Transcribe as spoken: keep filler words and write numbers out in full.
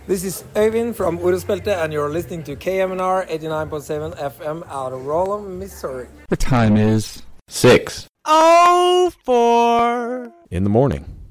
This is Øyvind from Orospelte, and you're listening to K M N R eighty-nine point seven F M out of Rollum, Missouri. The time is six oh four in the morning.